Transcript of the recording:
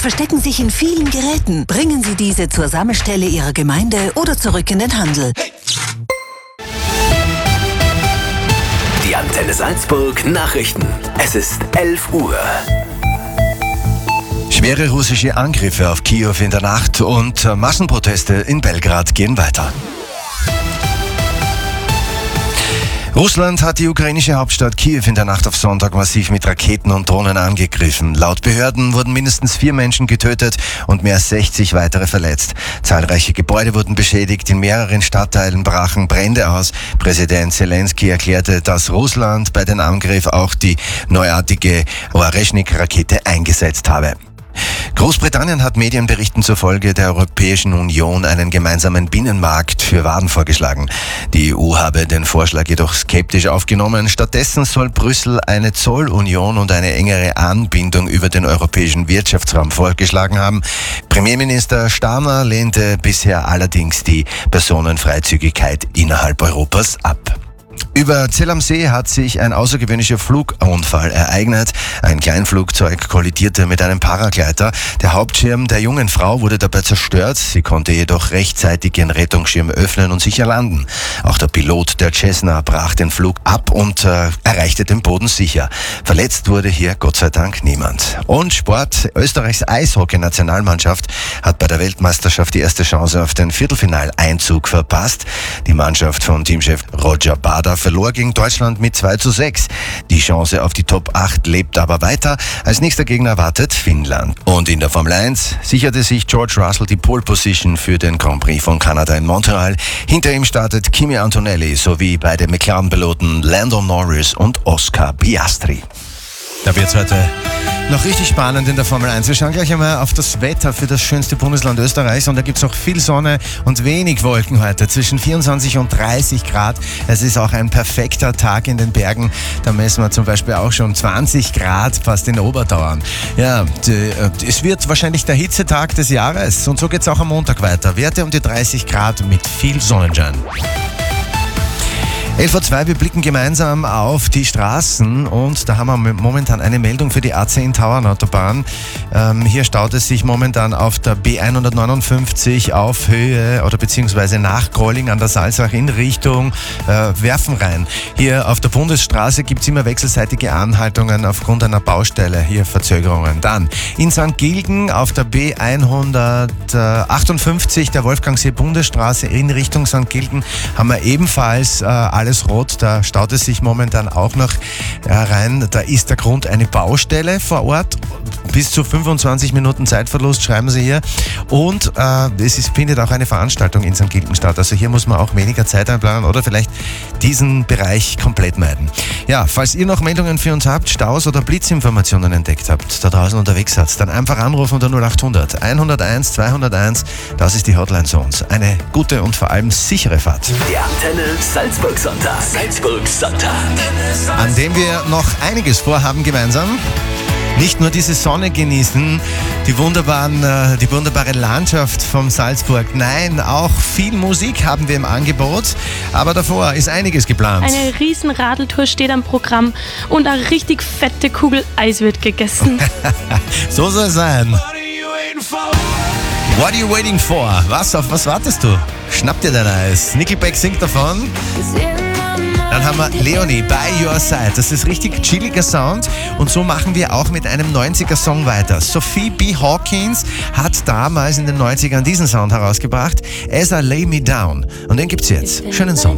verstecken sich in vielen Geräten. Bringen Sie diese zur Sammelstelle Ihrer Gemeinde oder zurück in den Handel. Die Antenne Salzburg Nachrichten. Es ist 11 Uhr. Schwere russische Angriffe auf Kiew in der Nacht und Massenproteste in Belgrad gehen weiter. Russland hat die ukrainische Hauptstadt Kiew in der Nacht auf Sonntag massiv mit Raketen und Drohnen angegriffen. Laut Behörden wurden mindestens 4 Menschen getötet und mehr als 60 weitere verletzt. Zahlreiche Gebäude wurden beschädigt, in mehreren Stadtteilen brachen Brände aus. Präsident Zelensky erklärte, dass Russland bei dem Angriff auch die neuartige Oreshnik-Rakete eingesetzt habe. Großbritannien hat Medienberichten zufolge der Europäischen Union einen gemeinsamen Binnenmarkt für Waren vorgeschlagen. Die EU habe den Vorschlag jedoch skeptisch aufgenommen. Stattdessen soll Brüssel eine Zollunion und eine engere Anbindung über den europäischen Wirtschaftsraum vorgeschlagen haben. Premierminister Starmer lehnte bisher allerdings die Personenfreizügigkeit innerhalb Europas ab. Über Zell am See hat sich ein außergewöhnlicher Flugunfall ereignet. Ein Kleinflugzeug kollidierte mit einem Paragleiter. Der Hauptschirm der jungen Frau wurde dabei zerstört. Sie konnte jedoch rechtzeitig ihren Rettungsschirm öffnen und sicher landen. Auch der Pilot der Cessna brach den Flug ab und erreichte den Boden sicher. Verletzt wurde hier Gott sei Dank niemand. Und Sport. Österreichs Eishockey-Nationalmannschaft hat bei der Weltmeisterschaft die erste Chance auf den Viertelfinaleinzug verpasst. Die Mannschaft von Teamchef Roger Bader verlor gegen Deutschland mit 2:6. Die Chance auf die Top 8 lebt aber weiter. Als nächster Gegner wartet Finnland. Und in der Formel 1 sicherte sich George Russell die Pole Position für den Grand Prix von Kanada in Montreal. Hinter ihm startet Kimi Antonelli sowie beide McLaren-Piloten Lando Norris und Oscar Piastri. Da wird's heute noch richtig spannend in der Formel 1. Wir schauen gleich einmal auf das Wetter für das schönste Bundesland Österreichs und da gibt's auch viel Sonne und wenig Wolken heute, zwischen 24 und 30 Grad. Es ist auch ein perfekter Tag in den Bergen. Da messen wir zum Beispiel auch schon 20 Grad fast in Obertauern. Ja, es wird wahrscheinlich der Hitzetag des Jahres und so geht's auch am Montag weiter. Werte um die 30 Grad mit viel Sonnenschein. 11:02 wir blicken gemeinsam auf die Straßen und da haben wir momentan eine Meldung für die A10 Tauernautobahn. Hier staut es sich momentan auf der B159 auf Höhe oder beziehungsweise nach Grolling an der Salzach in Richtung Werfenrhein. Hier auf der Bundesstraße gibt es immer wechselseitige Anhaltungen aufgrund einer Baustelle, hier Verzögerungen. Dann in St. Gilgen auf der B158 der Wolfgangsee Bundesstraße in Richtung St. Gilgen haben wir ebenfalls alles rot, da staut es sich momentan auch noch rein. Da ist der Grund eine Baustelle vor Ort. Bis zu 25 Minuten Zeitverlust, schreiben Sie hier. Und findet auch eine Veranstaltung in St. Gilgen statt. Also hier muss man auch weniger Zeit einplanen oder vielleicht diesen Bereich komplett meiden. Ja, falls ihr noch Meldungen für uns habt, Staus oder Blitzinformationen entdeckt habt, da draußen unterwegs seid, dann einfach anrufen unter 0800 101 201. Das ist die Hotline zu uns. Eine gute und vor allem sichere Fahrt. Der Antenne Salzburg Sonntag. Salzburg Sonntag. An dem wir noch einiges vorhaben gemeinsam. Nicht nur diese Sonne genießen, die wunderbare Landschaft vom Salzburg. Nein, auch viel Musik haben wir im Angebot. Aber davor ist einiges geplant. Eine riesen Radeltour steht am Programm und eine richtig fette Kugel Eis wird gegessen. So soll es sein. What are you waiting for? Auf was wartest du? Schnapp dir dein Eis. Nickelback singt davon. Dann haben wir Leonie, By Your Side. Das ist richtig chilliger Sound und so machen wir auch mit einem 90er-Song weiter. Sophie B. Hawkins hat damals in den 90ern diesen Sound herausgebracht, As I Lay Me Down. Und den gibt's jetzt. Schönen Song.